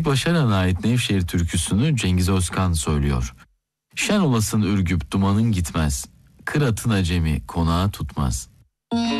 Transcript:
Başaran'a ait Nevşehir türküsünü Cengiz Özkan söylüyor. Şen olasın Ürgüp dumanın gitmez, kır atın acemi konağı tutmaz.